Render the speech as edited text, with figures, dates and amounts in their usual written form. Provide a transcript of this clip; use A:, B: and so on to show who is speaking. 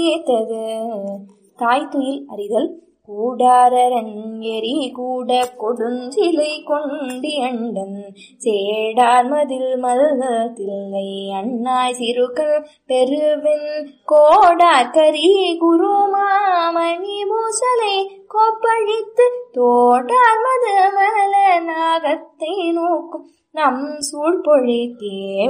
A: ஏத்தது. தாய்த்துயில் அறிதல். கூடாரன் எரி கூட கொடுஞ்சிலை கொண்டியண்டன் சேடார் மதில் மல்தில்லை அண்ணாய் சிறுகள் பெருவின் கோடார் கரி குருமாமணி பூசலை கோப்பழித்து தோடார் மது மல நாகத்தை நோக்கும் நம் சூழ்பொழித்தே